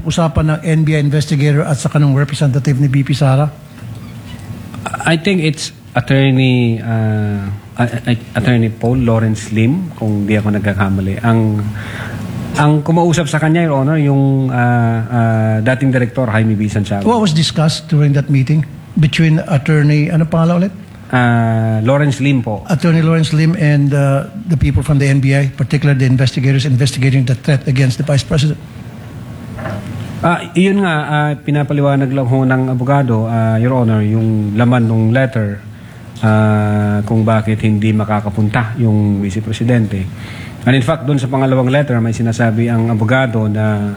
usapan ng NBI investigator at saka ng representative ni VP Sara? I think it's Attorney Paul Lawrence Lim, kung di ako nagkakamali. Ang kumausap sa kanya, Your Honor, yung dating Director Jaime B. Santiago. What was discussed during that meeting between Attorney, ano pangalan ulit? Lawrence Lim po. Attorney Lawrence Lim and the people from the NBI, particularly the investigators investigating the threat against the Vice President? Iyon nga, pinapaliwanag lang ho ng abogado, Your Honor, yung laman ng letter kung bakit hindi makakapunta yung Vice Presidente. And in fact, doon sa pangalawang letter, may sinasabi ang abogado na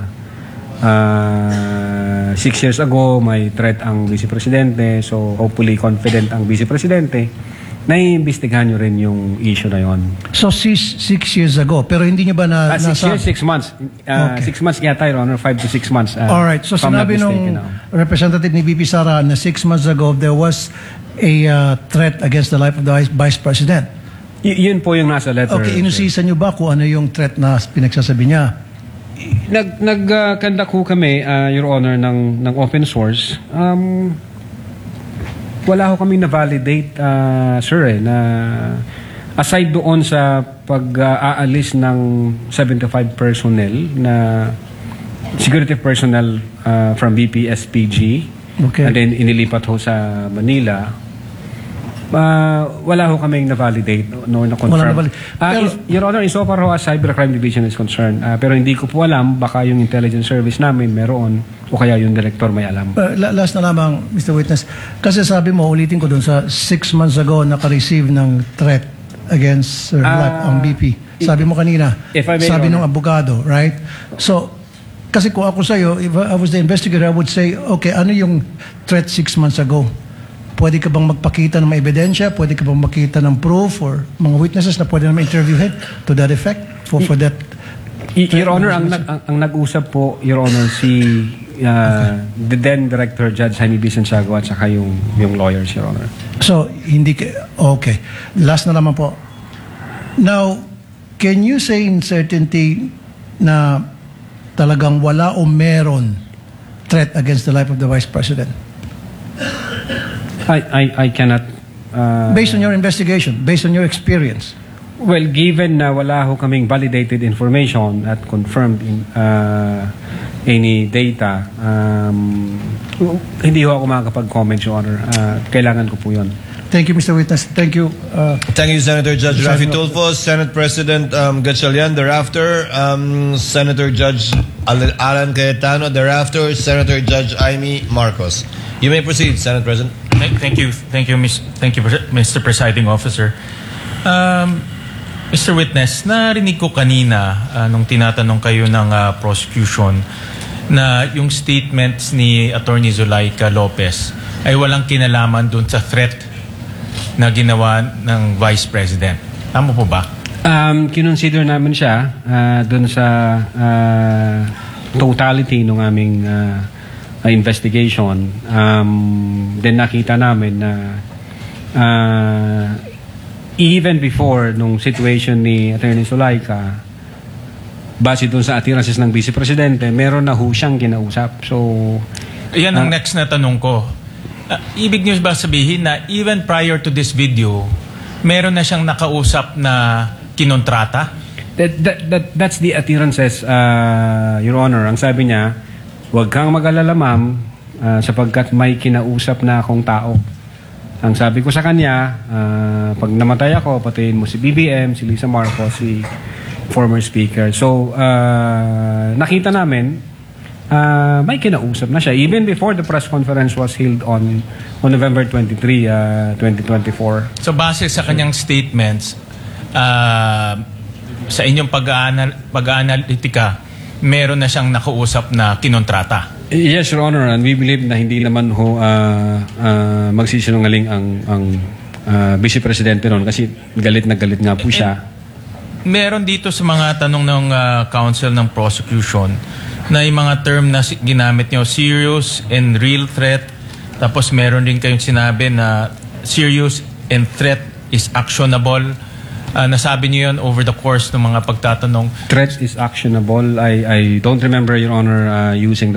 6 years ago, may threat ang Vice Presidente, so hopefully confident ang Vice Presidente, naiimbestigahan nyo rin yung issue na yon. So 6 years ago, pero hindi nyo ba 6 years, 6 months. Okay. 6 months yata, Your Honor, 5 to 6 months. Alright, so sinabi nung representative ni VP Sara na 6 months ago, there was a threat against the life of the Vice President. Yun po yung nasa letter. Okay, inusisan nyo ba kung ano yung threat na pinagsasabi niya? Nag-conduct ho kami, Your Honor, ng open source. Wala ho kami na-validate, sir, na aside doon sa pag-aalis ng 75 personnel na security personnel from BPSPG, okay, and then inilipat ho sa Manila, wala ho kaming na-validate nor na-confirm. Your Honor, insofar ho as Cybercrime Division is concerned, pero hindi ko po alam, baka yung intelligence service namin meron o kaya yung director may alam. Last na lamang, Mr. Witness, kasi sabi mo, ulitin ko doon sa 6 months ago naka-receive ng threat against Sir Black, ang BP. Sabi mo kanina, sabi ng abogado, right? So, kasi kung ako sa'yo, if I was the investigator, I would say, okay, ano yung threat 6 months ago? Pwede ka bang magpakita ng mga ebidensya? Pwede ka bang makita ng proof or mga witnesses na pwede naman interviewin to that effect? For that? Your Honor, ang nag-usap po, Your Honor, si the then Director Judge Jaime B. Santiago at saka yung lawyers, Your Honor. So, hindi okay. Last na naman po. Now, can you say in certainty na talagang wala o meron threat against the life of the Vice President? I cannot... based on your investigation, based on your experience? Well, given na wala ho kaming validated information at confirmed any data, hindi ho ako makakapag-comment, Your Honor. Kailangan ko po yun. Thank you, Mr. Witness. Thank you. Thank you, Senator Judge Rafi Tulfo, Senate President Gatchalian. Thereafter, Senator Judge Alan Cayetano. Thereafter, Senator Judge Amy Marcos. You may proceed, Senate President. Thank you, Mr. Presiding Officer. Mr. Witness, narinig ko kanina nung tinatanong kayo ng prosecution na yung statements ni Attorney Zulaika Lopez ay walang kinalaman dun sa threat na ginawa ng Vice President. Tama po ba? Kinonsider namin siya dun sa totality ng aming investigation. Then nakita namin na even before nung situation ni Attorney Zulaika, base dun sa attirances ng Vice Presidente, meron na ho siyang kinausap. So, yan ang next na tanong ko. Ibig niyo ba sabihin na even prior to this video, meron na siyang nakausap na kinontrata? That's the attirances, Your Honor. Ang sabi niya, huwag kang mag-alala, ma'am, sapagkat may kinausap na akong tao. Ang sabi ko sa kanya, pag namatay ako, patayin mo si BBM, si Lisa Marcos, si former speaker. So, nakita namin, may kinausap na siya. Even before the press conference was held on November 23, 2024. So, base sa kanyang statements, sa inyong pag-aanalitika, meron na siyang nakausap na kinontrata. Yes, Your Honor, and we believe na hindi naman ho magsisinungaling ang Vice Presidente noon kasi galit na galit nga po siya. Meron dito sa mga tanong ng counsel ng prosecution na yung mga term na ginamit niyo, serious and real threat. Tapos meron din kayong sinabi na serious and threat is actionable. Nasabi niyo yun over the course ng mga pagtatanong. Threats is actionable. I don't remember, Your Honor, using the